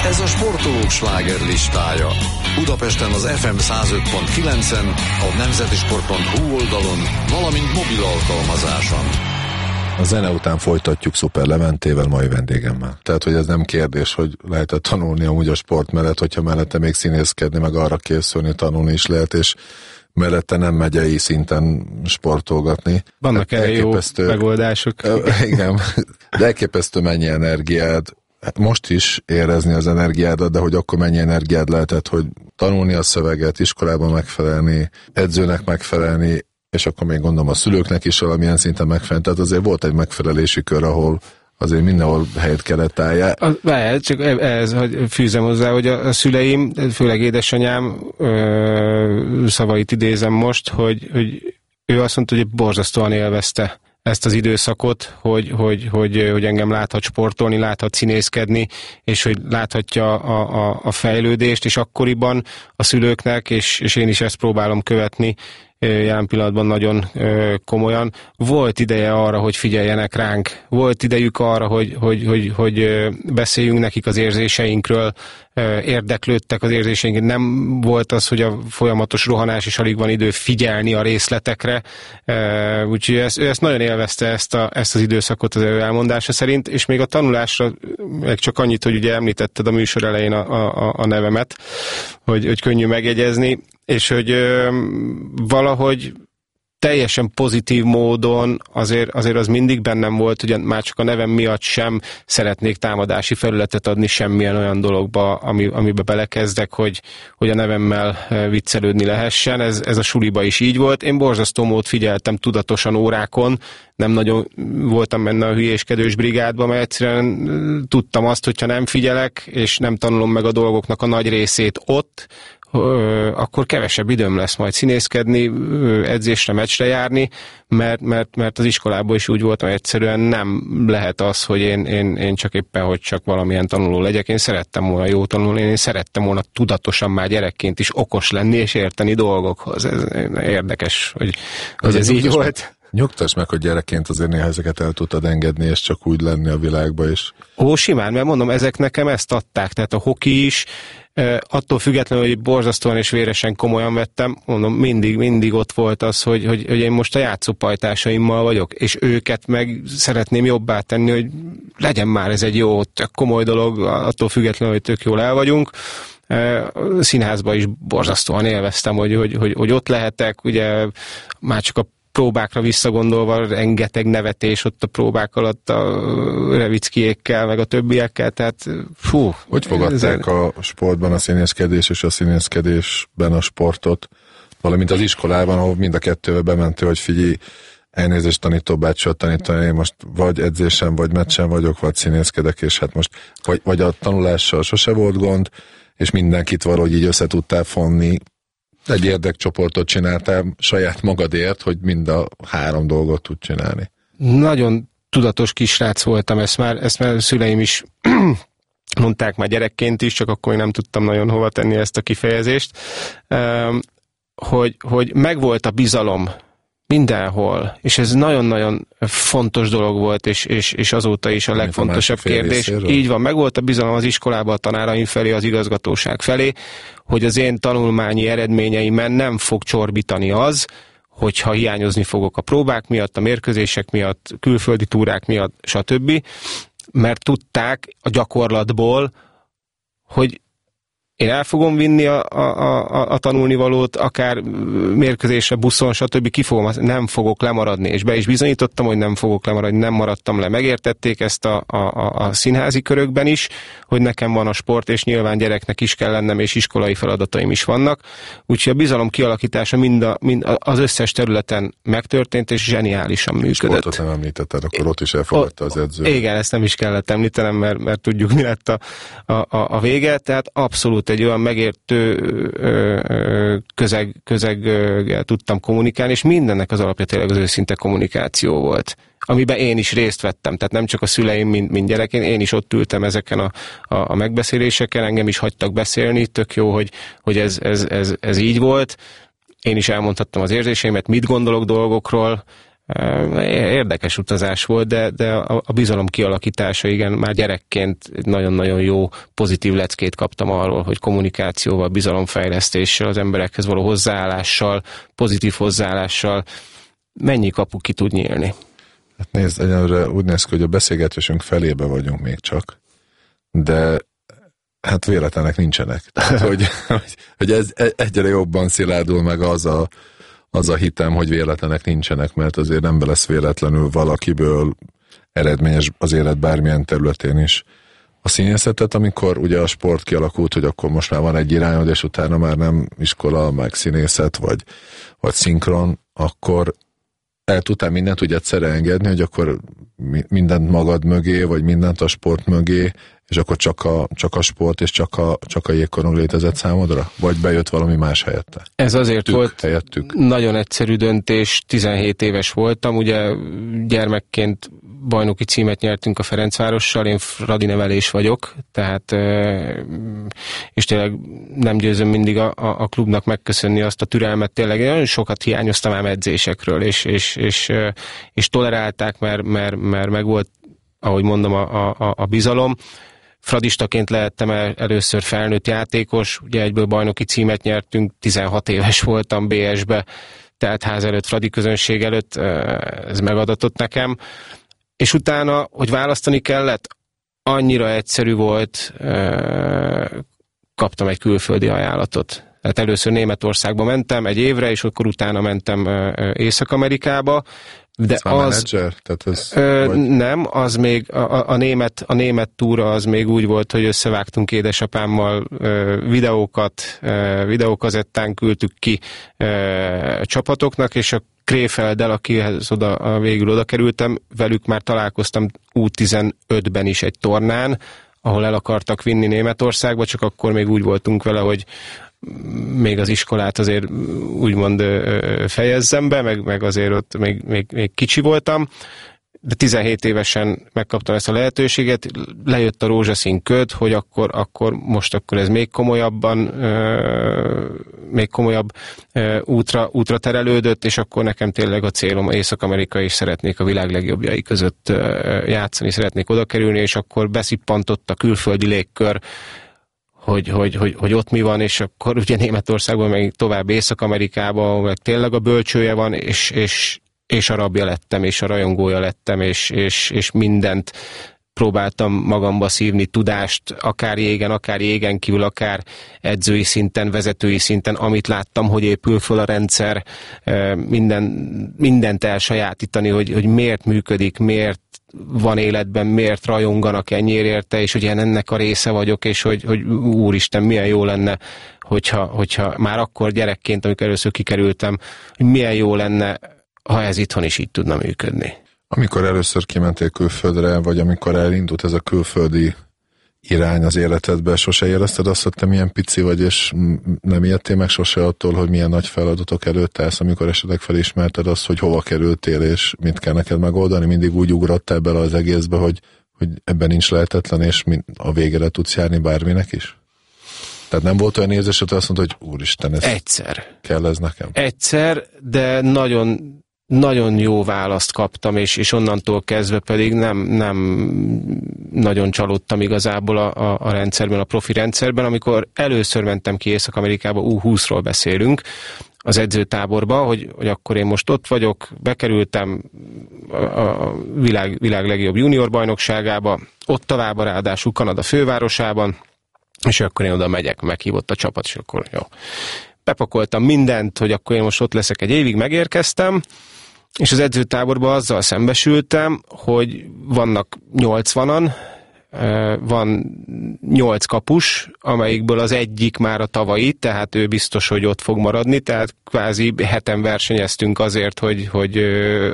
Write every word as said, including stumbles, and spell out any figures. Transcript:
Ez a sportolók slágerlistája. Budapesten az ef em száz öt pont kilencen, a nemzetisport pont hu oldalon, valamint mobil alkalmazáson. A zene után folytatjuk Szuper Leventével, mai vendégemmel. Tehát, hogy ez nem kérdés, hogy lehet tanulni amúgy a sport mellett, hogyha mellette még színészkedni, meg arra készülni, tanulni is lehet, és mellette nem megyei szinten sportolgatni. Vannak erre jó megoldások. Igen, de elképesztő mennyi energiád, most is érezni az energiádat, de hogy akkor mennyi energiád lehetett, hogy tanulni a szöveget, iskolában megfelelni, edzőnek megfelelni, és akkor még gondolom a szülőknek is valamilyen szinten megfelelni. Tehát azért volt egy megfelelési kör, ahol azért mindenhol helyet kellett állja. Lehet, csak ez, hogy fűzem hozzá, hogy a, a szüleim, főleg édesanyám ö, szavait idézem most, hogy, hogy ő azt mondta, hogy borzasztóan élvezte ezt az időszakot, hogy, hogy, hogy, hogy engem láthat sportolni, láthat színészkedni, és hogy láthatja a, a, a fejlődést, és akkoriban a szülőknek, és, és én is ezt próbálom követni, jelen pillanatban nagyon komolyan. Volt ideje arra, hogy figyeljenek ránk. Volt idejük arra, hogy, hogy, hogy, hogy beszéljünk nekik az érzéseinkről, érdeklődtek az érzéseink. Nem volt az, hogy a folyamatos rohanás, és alig van idő figyelni a részletekre. Úgyhogy ezt, ő ezt nagyon élvezte, ezt, a, ezt az időszakot az ő elmondása szerint, és még a tanulásra meg csak annyit, hogy ugye említetted a műsor elején a, a, a nevemet, hogy, hogy könnyű megjegyezni, és hogy ö, valahogy teljesen pozitív módon azért, azért az mindig bennem volt, ugye már csak a nevem miatt sem szeretnék támadási felületet adni semmilyen olyan dologba, ami, amiben belekezdek, hogy, hogy a nevemmel viccelődni lehessen. Ez, ez a suliba is így volt. Én borzasztó mód figyeltem tudatosan órákon, nem nagyon voltam benne a hülyéskedős brigádba, mert egyszerűen tudtam azt, hogyha nem figyelek, és nem tanulom meg a dolgoknak a nagy részét ott, akkor kevesebb időm lesz majd színészkedni, edzésre, meccsre járni, mert, mert, mert az iskolában is úgy voltam, egyszerűen nem lehet az, hogy én, én, én csak éppen, hogy csak valamilyen tanuló legyek. Én szerettem volna jó tanulni, én szerettem volna tudatosan már gyerekként is okos lenni és érteni dolgokhoz. Ez érdekes, hogy, hogy ez így volt. Nyugtass meg, hogy gyerekként azért néha ezeket el tudtad engedni, és csak úgy lenni a világba is. Ó, simán, mert mondom, ezek nekem ezt adták, tehát a hoki is, attól függetlenül, hogy borzasztóan és véresen komolyan vettem, mondom, mindig, mindig ott volt az, hogy, hogy, hogy én most a játszópajtásaimmal vagyok, és őket meg szeretném jobbá tenni, hogy legyen már ez egy jó, tök komoly dolog, attól függetlenül, hogy tök jól el vagyunk. Színházban is borzasztóan élveztem, hogy, hogy, hogy, hogy ott lehetek, ugye már csak a próbákra visszagondolva rengeteg nevetés ott a próbák alatt a Revickiékkel, meg a többiekkel, tehát fú. Hogy fogadták a sportban a színészkedés és a színészkedésben a sportot, valamint az iskolában, ahol mind a kettővel bementél, hogy figyelj, elnézést tanítóbácsival tanítani, én most vagy edzésen, vagy meccsen vagyok, vagy színészkedek, és hát most vagy, vagy a tanulással sose volt gond, és mindenkit valahogy így össze tudtál fonni. Egy érdekcsoportot csináltál saját magadért, hogy mind a három dolgot tud csinálni. Nagyon tudatos kisrác voltam, ezt már, ezt már a szüleim is mondták már gyerekként is, csak akkor én nem tudtam nagyon hova tenni ezt a kifejezést, hogy, hogy megvolt a bizalom mindenhol, és ez nagyon-nagyon fontos dolog volt, és, és, és azóta is a Mint legfontosabb a kérdés. Részéről? Így van, megvolt a bizalom az iskolában, a tanáraim felé, az igazgatóság felé, hogy az én tanulmányi eredményeimen nem fog csorbítani az, hogyha hiányozni fogok a próbák miatt, a mérkőzések miatt, külföldi túrák miatt, stb. Mert tudták a gyakorlatból, hogy én el fogom vinni a, a, a, a tanulnivalót, akár mérkőzésre, buszon, stb. Ki fogom, nem fogok lemaradni, és be is bizonyítottam, hogy nem fogok lemaradni, nem maradtam le. Megértették ezt a, a, a színházi körökben is, hogy nekem van a sport, és nyilván gyereknek is kell lennem, és iskolai feladataim is vannak. Úgyhogy a bizalom kialakítása mind, a, mind az összes területen megtörtént, és zseniálisan működött. Sportot nem említetted, akkor ott is elfogadta az edző. Igen, ezt nem is kellett említenem, mert, mert tudjuk, mi lett a, a, a vége, tehát abszolút egy olyan megértő közeg, közeggel tudtam kommunikálni, és mindennek az alapja tényleg az őszinte kommunikáció volt, amiben én is részt vettem, tehát nem csak a szüleim, mint, mint gyerek, én is ott ültem ezeken a, a, a megbeszéléseken, engem is hagytak beszélni, tök jó, hogy, hogy ez, ez, ez, ez így volt, én is elmondhattam az érzéseimet, mit gondolok dolgokról, Érdekes utazás volt, de, de a bizalom kialakítása, igen, már gyerekként nagyon-nagyon jó, pozitív leckét kaptam arról, hogy kommunikációval, bizalomfejlesztéssel, az emberekhez való hozzáállással, pozitív hozzáállással mennyi kapu ki tud nyílni. Hát nézd, egyenlőre úgy néz ki, hogy a beszélgetésünk felébe vagyunk még csak, de hát véletlenek nincsenek. Tehát, hogy, hogy ez egyre jobban szilárdul meg az a az a hitem, hogy véletlenek nincsenek, mert azért nem lesz véletlenül valakiből eredményes az élet bármilyen területén is. A színészetet, amikor ugye a sport kialakult, hogy akkor most már van egy irányod, és utána már nem iskola, meg színészet, vagy, vagy szinkron, akkor el tudtál mindent úgy egyszerre engedni, hogy akkor mindent magad mögé, vagy mindent a sport mögé, és akkor csak a, csak a sport és csak a, csak a jégkorong létezett számodra? Vagy bejött valami más helyette? Ez azért tük, volt helyettük. Nagyon egyszerű döntés, tizenhét éves voltam, ugye gyermekként bajnoki címet nyertünk a Ferencvárossal, én fradi nevelés vagyok, tehát és tényleg nem győzöm mindig a, a klubnak megköszönni azt a türelmet, tényleg nagyon sokat hiányoztam ám edzésekről, és, és, és, és tolerálták, mert, mert, mert meg volt, ahogy mondom, a, a, a bizalom. Fradistaként lehettem el, először felnőtt játékos, ugye egyből bajnoki címet nyertünk, tizenhat éves voltam bé es-be, tehát ház előtt, fradi közönség előtt, ez megadatott nekem. És utána, hogy választani kellett, annyira egyszerű volt, kaptam egy külföldi ajánlatot. Tehát először Németországba mentem egy évre, és akkor utána mentem Észak-Amerikába. De ez az, menedzser? Tehát ez, ö, vagy... nem, az még a, a, német, a német túra az még úgy volt, hogy összevágtunk édesapámmal ö, videókat, ö, videókazettán küldtük ki ö, csapatoknak, és a Krefelddel, akihez oda, végül oda kerültem, velük már találkoztam U tizenötben is egy tornán, ahol el akartak vinni Németországba, csak akkor még úgy voltunk vele, hogy még az iskolát azért úgymond fejezzem be, meg, meg azért ott még, még, még kicsi voltam, de tizenhét évesen megkaptam ezt a lehetőséget, lejött a rózsaszín köd, hogy akkor, akkor most akkor ez még komolyabban, még komolyabb útra, útra terelődött, és akkor nekem tényleg a célom Észak-Amerika, és szeretnék a világ legjobbjai között játszani, szeretnék oda kerülni, és akkor beszippantott a külföldi légkör, Hogy, hogy, hogy, hogy ott mi van, és akkor ugye Németországban, meg tovább Észak-Amerikában, meg tényleg a bölcsője van, és, és, és a rabja lettem, és a rajongója lettem, és, és, és mindent próbáltam magamba szívni, tudást, akár jégen, akár jégen kívül, akár edzői szinten, vezetői szinten, amit láttam, hogy épül föl a rendszer, minden, mindent elsajátítani, hogy, hogy miért működik, miért van életben, miért rajonganak ennyire érte, és hogy én ennek a része vagyok, és hogy, hogy úristen, milyen jó lenne, hogyha, hogyha már akkor gyerekként, amikor először kikerültem, hogy milyen jó lenne, ha ez itthon is így tudna működni. Amikor először kimentél külföldre, vagy amikor elindult ez a külföldi irány az életedbe, sose érezted azt, hogy te milyen pici vagy, és nem ijedtél meg sose attól, hogy milyen nagy feladatok előtt állsz, amikor esetleg felismerted azt, hogy hova kerültél, és mit kell neked megoldani, mindig úgy ugrottál bele az egészbe, hogy, hogy ebben nincs lehetetlen, és a végére tudsz járni bárminek is? Tehát nem volt olyan érzés, hogy azt mondta, hogy úristen, ez Egyszer. kell ez nekem? Egyszer, de nagyon... Nagyon jó választ kaptam, és, és onnantól kezdve pedig nem, nem nagyon csalódtam igazából a, a, a rendszerben, a profi rendszerben. Amikor először mentem ki Észak-Amerikába, U húszról beszélünk, az edzőtáborba, hogy, hogy akkor én most ott vagyok, bekerültem a, a világ, világ legjobb junior bajnokságába, ott tovább ráadásul Kanada fővárosában, és akkor én oda megyek, meghívott a csapat, és akkor jó. Bepakoltam mindent, hogy akkor én most ott leszek egy évig, megérkeztem, és az edzőtáborban azzal szembesültem, hogy vannak nyolcvanan, van nyolc kapus, amelyikből az egyik már a tavalyi, tehát ő biztos, hogy ott fog maradni, tehát kvázi heten versenyeztünk azért, hogy, hogy